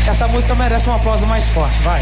Essa música merece um aplauso mais forte, vai.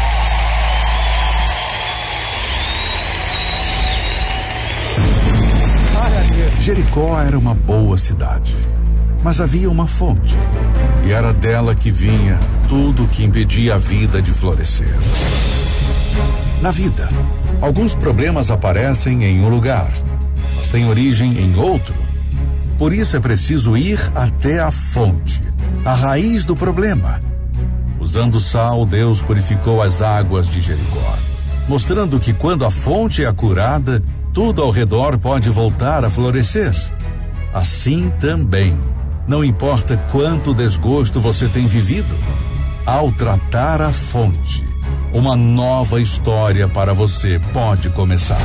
Glória a Deus. Jericó era uma boa cidade, mas havia uma fonte, e era dela que vinha tudo que impedia a vida de florescer. Na vida, alguns problemas aparecem em um lugar, mas têm origem em outro. Por isso é preciso ir até a fonte, a raiz do problema. Usando sal, Deus purificou as águas de Jericó, mostrando que quando a fonte é curada, tudo ao redor pode voltar a florescer. Assim também, não importa quanto desgosto você tem vivido, ao tratar a fonte, uma nova história para você pode começar.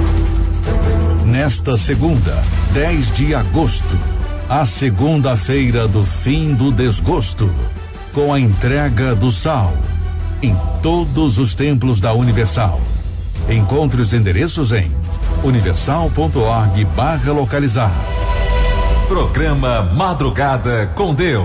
Nesta segunda, 10 de agosto, a segunda-feira do fim do desgosto, com a entrega do sal em todos os templos da Universal. Encontre os endereços em universal.org/localizar. Programa Madrugada com Deus.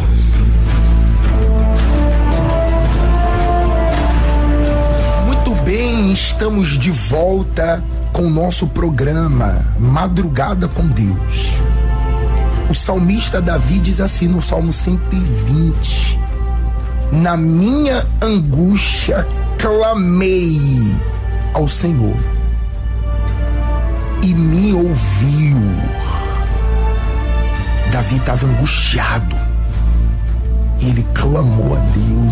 Muito bem, estamos de volta com o nosso programa Madrugada com Deus. O salmista Davi diz assim no Salmo 120: na minha angústia clamei ao Senhor e me ouviu. Davi estava angustiado. Ele clamou a Deus